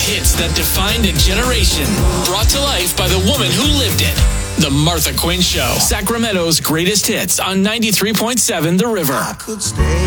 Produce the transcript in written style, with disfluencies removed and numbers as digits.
hits that defined a generation. Brought to life by the woman who lived it. The Martha Quinn Show. Sacramento's greatest hits on 93.7 The River. I could stay